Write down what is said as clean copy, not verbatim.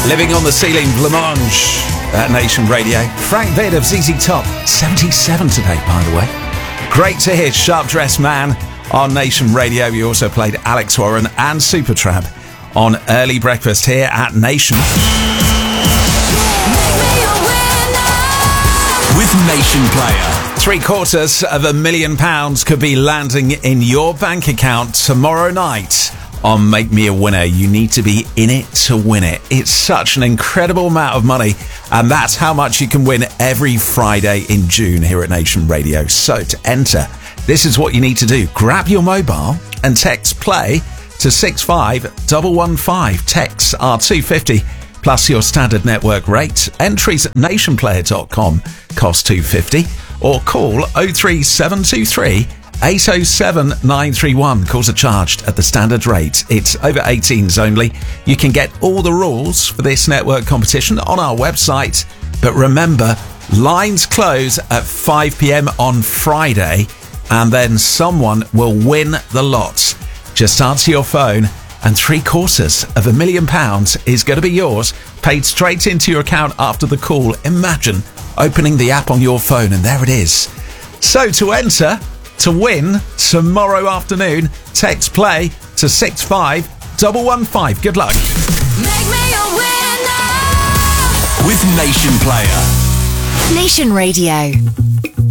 Living on the Ceiling, Blancmange at Nation Radio. Frank Beard of ZZ Top, 77 today, by the way. Great to hear Sharp Dressed Man on Nation Radio. You also played Alex Warren and Supertramp on Early Breakfast here at Nation. With Nation Player. £750,000 could be landing in your bank account tomorrow night on Make Me a Winner. You need to be in it to win it. It's such an incredible amount of money, and that's how much you can win every Friday in June here at Nation Radio. So to enter, this is what you need to do. Grab your mobile and text play to 65115. Texts are $2.50 plus your standard network rate. Entries at nationplayer.com cost $2.50, or call 03723 807 931. Calls are charged at the standard rate. It's over 18s only. You can get all the rules for this network competition on our website. But remember, lines close at 5 p.m. on Friday, and then someone will win the lot. Just answer your phone, and £750,000 is going to be yours, paid straight into your account after the call. Imagine opening the app on your phone, and there it is. So to enter, to win tomorrow afternoon, text play to 65115. Good luck. Make me a winner with Nation Player. Nation Radio.